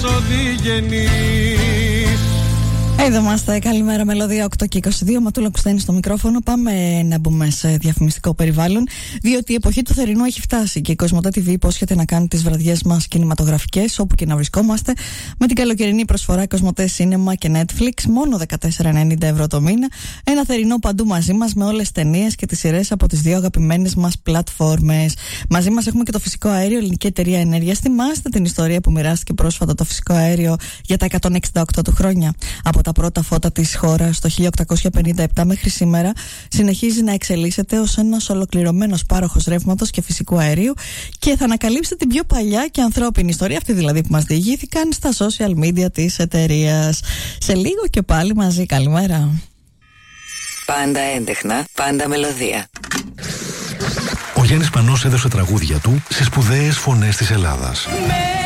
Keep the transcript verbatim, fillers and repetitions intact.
οδηγενείς. Εδώ είμαστε, καλημέρα, μελωδία οκτώ και είκοσι δύο. Ματούλα Κουστένη στο μικρόφωνο. Πάμε να μπούμε σε διαφημιστικό περιβάλλον, διότι η εποχή του θερινού έχει φτάσει και η Κοσμοτέ τι βι υπόσχεται να κάνει τις βραδιές μας κινηματογραφικές όπου και να βρισκόμαστε, με την καλοκαιρινή προσφορά Κοσμοτέ Cinema και Netflix, μόνο δεκατέσσερα ενενήντα ευρώ το μήνα. Ένα θερινό παντού μαζί μας, με όλες τις ταινίες και τις σειρές από τις δύο αγαπημένες μας πλατφόρμες. Μαζί μας έχουμε και το φυσικό αέριο, ελληνική εταιρεία ενέργειας. Θυμάστε την ιστορία που μοιράστηκε πρόσφατα το φυσικό αέριο για τα εκατόν εξήντα οκτώ του χρόνια? Από τα πρώτα φώτα της χώρας το χίλια οκτακόσια πενήντα επτά μέχρι σήμερα, συνεχίζει να εξελίσσεται ως ένας ολοκληρωμένος πάροχος ρεύματος και φυσικού αερίου, και θα ανακαλύψετε την πιο παλιά και ανθρώπινη ιστορία, αυτή δηλαδή που μας διηγήθηκαν, στα social media της εταιρείας. Σε λίγο και πάλι μαζί. Καλημέρα. Πάντα έντεχνα, πάντα μελωδία. Ο Γιάννης Πανός έδωσε τραγούδια του σε σπουδαίες φωνές της Ελλάδας.